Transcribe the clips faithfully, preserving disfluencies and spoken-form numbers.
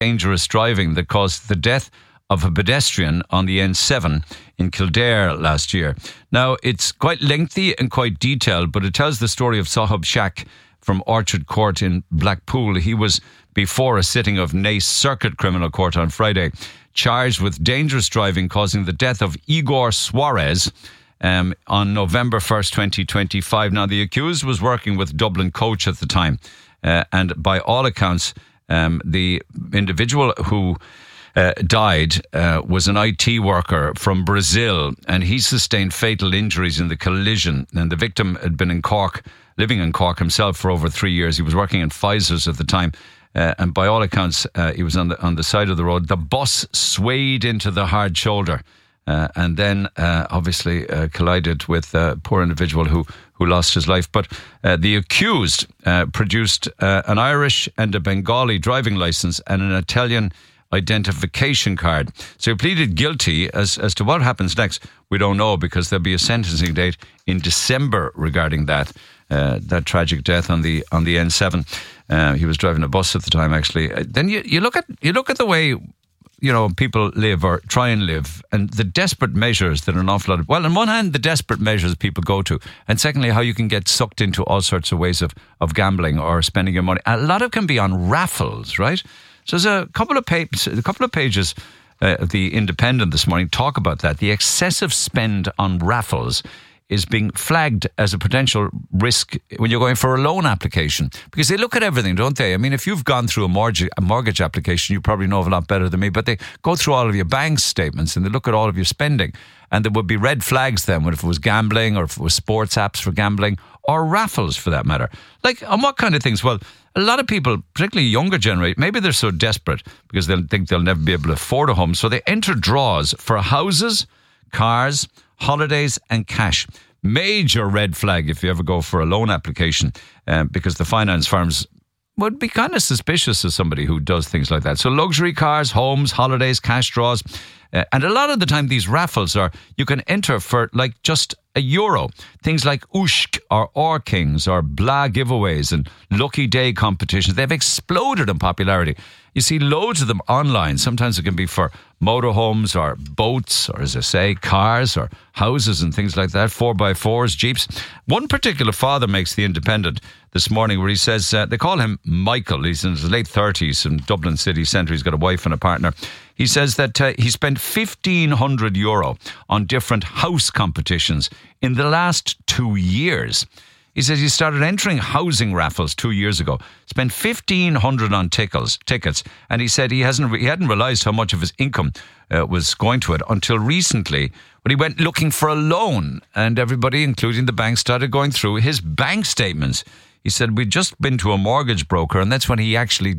dangerous driving that caused the death of a pedestrian on the N seven in Kildare last year. Now, it's quite lengthy and quite detailed, but it tells the story of Sahab Shak from Orchard Court in Blackpool. He was before a sitting of Naas Circuit Criminal Court on Friday, charged with dangerous driving causing the death of Igor Suarez um, on November first, twenty twenty-five. Now, the accused was working with Dublin Coach at the time, uh, and by all accounts, um, the individual who Uh, died uh, was an I T worker from Brazil, and he sustained fatal injuries in the collision. And the victim had been in Cork, living in Cork himself for over three years. He was working in Pfizer's at the time, uh, and by all accounts, uh, he was on the on the side of the road. The bus swayed into the hard shoulder, uh, and then uh, obviously uh, collided with a poor individual who who lost his life. But uh, the accused uh, produced uh, an Irish and a Bengali driving license and an Italian identification card. So he pleaded guilty. As as to what happens next, we don't know, because there'll be a sentencing date in December regarding that uh, that tragic death on the on the N seven. Uh, he was driving a bus at the time, actually. Uh, then you, you look at you look at the way, you know, people live or try and live, and the desperate measures that an awful lot of, well, on one hand, the desperate measures people go to, and secondly, how you can get sucked into all sorts of ways of, of gambling or spending your money. A lot of it can be on raffles, right? So there's a couple of pages, a couple of pages uh, of the Independent this morning talk about that. The excessive spend on raffles is being flagged as a potential risk when you're going for a loan application, because they look at everything, don't they? I mean, if you've gone through a mortgage, a mortgage application, you probably know a lot better than me, but they go through all of your bank statements and they look at all of your spending, and there would be red flags then if it was gambling or if it was sports apps for gambling or raffles for that matter. Like, on what kind of things? Well, a lot of people, particularly younger generation, maybe they're so desperate because they'll think they'll never be able to afford a home, so they enter draws for houses, cars, holidays and cash. Major red flag if you ever go for a loan application, um, because the finance firms would be kind of suspicious of somebody who does things like that. So luxury cars, homes, holidays, cash draws. Uh, and a lot of the time these raffles are, you can enter for like just a euro. Things like Ushk or Or Kings or Blah giveaways and Lucky Day competitions. They've exploded in popularity. You see loads of them online. Sometimes it can be for motorhomes or boats or, as I say, cars or houses and things like that. Four by fours, jeeps. One particular father makes the Independent this morning where he says, uh, they call him Michael. He's in his late thirties in Dublin city centre. He's got a wife and a partner. He says that uh, he spent fifteen hundred euro on different house competitions in the last two years. He says he started entering housing raffles two years ago, spent fifteen hundred on tickets, tickets, and he said he hasn't he hadn't realised how much of his income uh, was going to it until recently when he went looking for a loan, and everybody, including the bank, started going through his bank statements. He said, we'd just been to a mortgage broker, and that's when he actually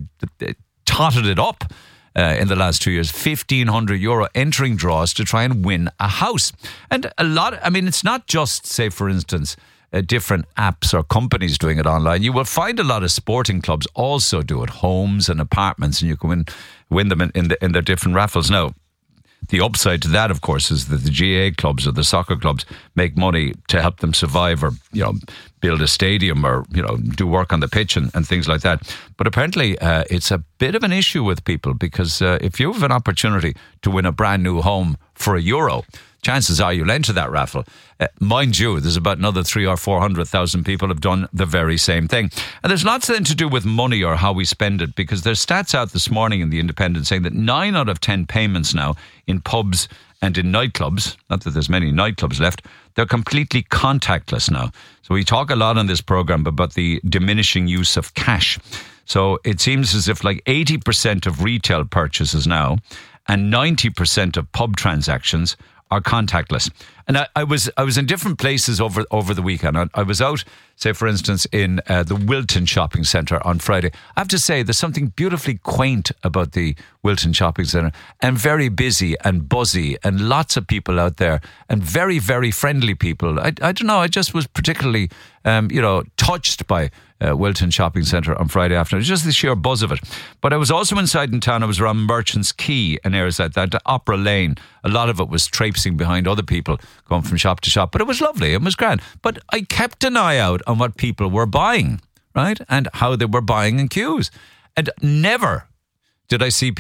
totted it up. Uh, in the last two years, fifteen hundred euro entering draws to try and win a house. And a lot, I mean, it's not just, say, for instance, uh, different apps or companies doing it online. You will find a lot of sporting clubs also do it, homes and apartments, and you can win win them in, in, the, in their different raffles. Now, the upside to that, of course, is that the G A A clubs or the soccer clubs make money to help them survive, or, you know, build a stadium or, you know, do work on the pitch and, and things like that. But apparently uh, it's a bit of an issue with people, because uh, if you have an opportunity to win a brand new home for a euro, chances are you'll enter that raffle. Uh, mind you, there's about another three or four hundred thousand people have done the very same thing. And there's lots then to do with money or how we spend it, because there's stats out this morning in the Independent saying that nine out of ten payments now in pubs and in nightclubs, not that there's many nightclubs left, they're completely contactless now. So we talk a lot on this program about the diminishing use of cash. So it seems as if like eighty percent of retail purchases now and ninety percent of pub transactions are contactless. And I, I was I was in different places over over the weekend. I, I was out, say, for instance, in uh, the Wilton Shopping Centre on Friday. I have to say, there's something beautifully quaint about the Wilton Shopping Centre, and very busy and buzzy, and lots of people out there, and very, very friendly people. I, I don't know, I just was particularly, um, you know, touched by uh, Wilton Shopping Centre on Friday afternoon. It was just the sheer buzz of it. But I was also inside in town. I was around Merchants Quay and areas like that, to Opera Lane. A lot of it was traipsing behind other people, going from shop to shop. But it was lovely. It was grand. But I kept an eye out on what people were buying, right? And how they were buying in queues. And never did I see